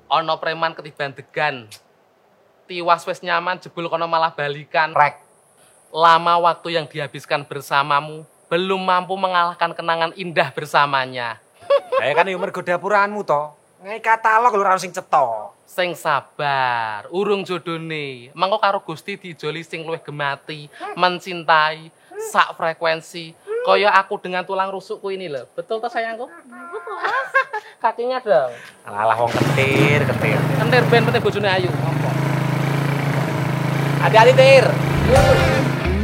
Ono preman ketiban degan. Tiwas wis nyaman jebul kono malah balikan. Rek. Lama waktu yang dihabiskan bersamamu belum mampu mengalahkan kenangan indah bersamanya. Kayak kan yo mergo dapuraanmu to. Ngai katalog lho ora sing cetha. Sing sabar, urung jodone. Mangko karo Gusti dijoli sing luwih gemati, mencintai, sak frekuensi. Kaya aku dengan tulang rusukku ini loh. Betul toh sayangku? Betul, Mas. Kakinya dong. Alah wong ketir. Kentir ben penting bojone ayu. Hati-hati, Tir.